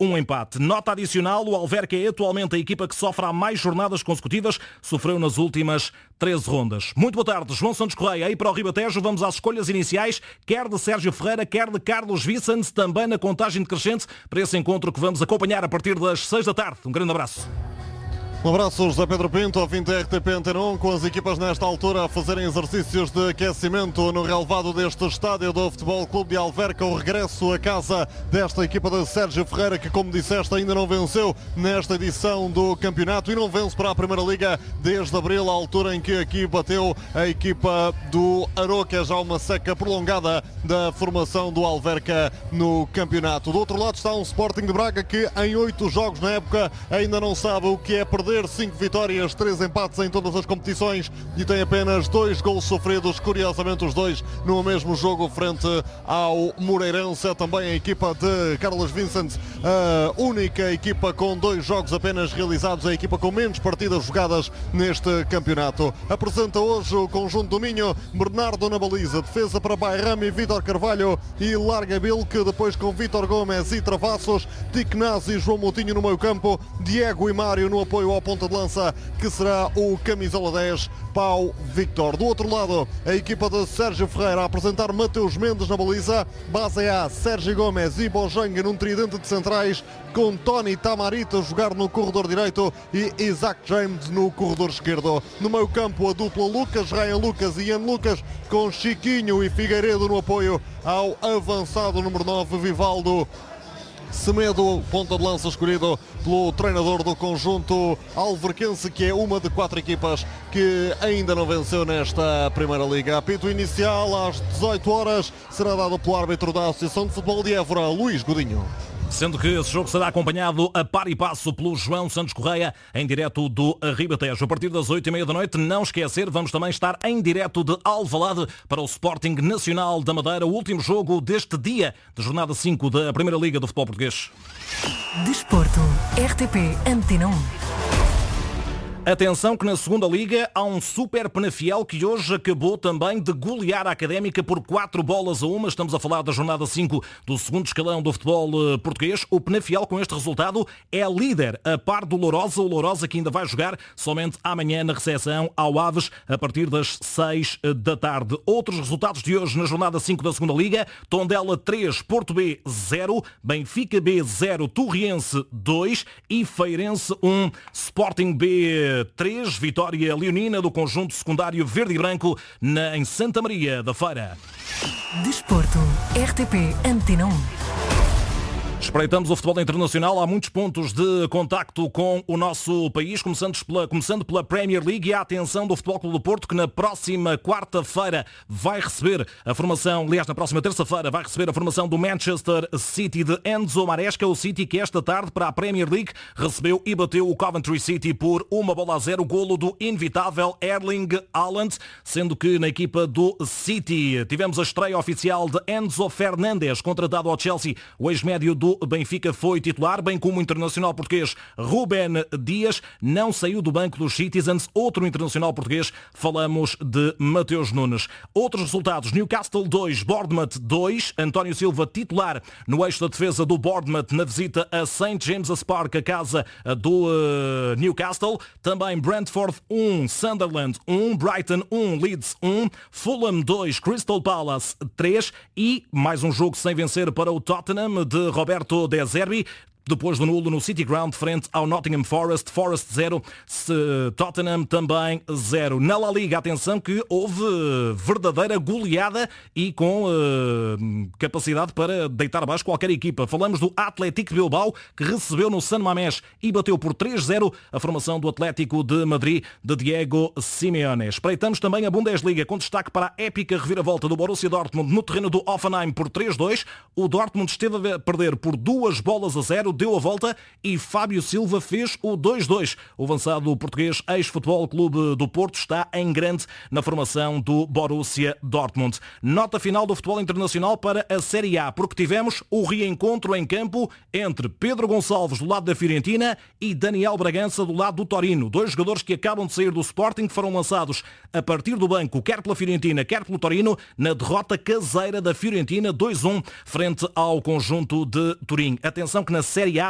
um empate. Nota adicional, o Alverca é atualmente a equipa que sofre há mais jornadas consecutivas, sofreu nas últimas 13 rondas. Muito boa tarde, João Santos Correia. Aí para o Ribatejo vamos às escolhas iniciais, quer de Sérgio Ferreira, quer de Carlos Vicente, também na contagem decrescente para esse encontro que vamos acompanhar a partir das 6 da tarde. Um grande abraço. Um abraço, José Pedro Pinto, ouvinte da RTP Antena 1, com as equipas nesta altura a fazerem exercícios de aquecimento no relevado deste estádio do Futebol Clube de Alverca. O regresso a casa desta equipa de Sérgio Ferreira, que, como disseste, ainda não venceu nesta edição do campeonato e não vence para a Primeira Liga desde abril, a altura em que aqui bateu a equipa do Aroca. É já uma seca prolongada da formação do Alverca no campeonato. Do outro lado está um Sporting de Braga que em 8 jogos na época ainda não sabe o que é perder. 5 vitórias, 3 empates em todas as competições e tem apenas 2 golos sofridos, curiosamente os 2 no mesmo jogo frente ao Moreirense. É também a equipa de Carlos Vicente a única equipa com 2 jogos apenas realizados, a equipa com menos partidas jogadas neste campeonato. Apresenta hoje o conjunto do Minho, Bernardo na baliza, defesa para Bairrami, Vítor Carvalho e Larga Bilque, depois com Vítor Gomes e Travassos, Ticnaz e João Moutinho no meio campo, Diego e Mário no apoio ao ponta de lança, que será o camisola 10, Pau Victor. Do outro lado, a equipa de Sérgio Ferreira a apresentar Mateus Mendes na baliza, base A, Sérgio Gomes e Bojanga num tridente de centrais, com Tony Tamarita a jogar no corredor direito e Isaac James no corredor esquerdo. No meio campo, a dupla Lucas, Ryan Lucas e Ian Lucas, com Chiquinho e Figueiredo no apoio ao avançado número 9, Vivaldo Semedo, ponta de lança escolhido pelo treinador do conjunto alverquense, que é uma de 4 equipas que ainda não venceu nesta Primeira Liga. Apito inicial às 18 horas será dado pelo árbitro da Associação de Futebol de Évora, Luís Godinho. Sendo que esse jogo será acompanhado a par e passo pelo João Santos Correia, em direto do Ribatejo. A partir das 8h30 da noite, não esquecer, vamos também estar em direto de Alvalade para o Sporting Nacional da Madeira, o último jogo deste dia de jornada 5 da Primeira Liga do Futebol Português. Desporto, RTP Antena 1. Atenção que na segunda Liga há um Super Penafiel que hoje acabou também de golear a Académica por 4-1. Estamos a falar da jornada 5 do segundo escalão do futebol português. O Penafiel, com este resultado, é líder a par do Lourosa. O Lourosa que ainda vai jogar somente amanhã na recepção ao Aves a partir das 6 da tarde. Outros resultados de hoje na jornada 5 da segunda Liga: Tondela 3, Porto B 0, Benfica B 0, Torriense 2 e Feirense 1, Sporting B 3, vitória leonina do conjunto secundário verde e branco em Santa Maria da Feira. Desporto, RTP Antena 1. Espreitamos o futebol internacional. Há muitos pontos de contacto com o nosso país, começando pela Premier League e a atenção do Futebol Clube do Porto, que na próxima quarta-feira vai receber a formação, aliás, na próxima terça-feira vai receber a formação do Manchester City de Enzo Maresca. O City que esta tarde para a Premier League recebeu e bateu o Coventry City por 1-0, o golo do inevitável Erling Haaland, sendo que na equipa do City tivemos a estreia oficial de Enzo Fernandes, contratado ao Chelsea. O ex-médio do Benfica foi titular, bem como o internacional português Rúben Dias não saiu do banco dos Citizens. Outro internacional português, falamos de Mateus Nunes. Outros resultados: Newcastle 2, Bournemouth 2, António Silva titular no eixo da defesa do Bournemouth na visita a St. James's Park, a casa do Newcastle. Também Brentford 1, Sunderland 1, Brighton 1, Leeds 1, Fulham 2, Crystal Palace 3 e mais um jogo sem vencer para o Tottenham de Roberto De Zerbi. Depois do nulo no City Ground frente ao Nottingham Forest, Forest 0, Tottenham também 0. Na La Liga, atenção que houve verdadeira goleada e com capacidade para deitar abaixo qualquer equipa. Falamos do Atlético Bilbao, que recebeu no San Mamés e bateu por 3-0 a formação do Atlético de Madrid de Diego Simeone. Espreitamos também a Bundesliga, com destaque para a épica reviravolta do Borussia Dortmund no terreno do Hoffenheim por 3-2. O Dortmund esteve a perder por 2-0, deu a volta e Fábio Silva fez o 2-2. O avançado português, ex-Futebol Clube do Porto, está em grande na formação do Borussia Dortmund. Nota final do futebol internacional para a Série A, porque tivemos o reencontro em campo entre Pedro Gonçalves do lado da Fiorentina e Daniel Bragança do lado do Torino. Dois jogadores que acabam de sair do Sporting, que foram lançados a partir do banco, quer pela Fiorentina, quer pelo Torino, na derrota caseira da Fiorentina 2-1 frente ao conjunto de Turim. Atenção que na Série A